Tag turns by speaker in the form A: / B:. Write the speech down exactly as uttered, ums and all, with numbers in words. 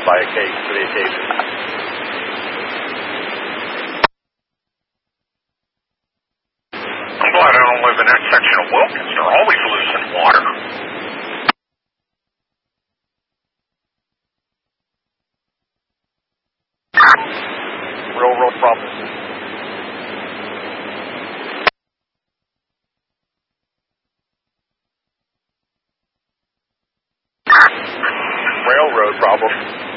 A: to buy a cake for the occasion.
B: I'm glad I don't live in that section of Wilkins. They're always losing water.
A: Railroad problem. Railroad problem.